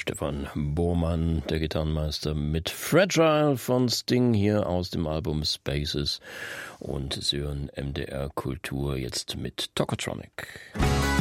Stefan Bohrmann, der Gitarrenmeister, mit Fragile von Sting hier aus dem Album Spaces. Und Sie hören MDR Kultur jetzt mit Tokotronic.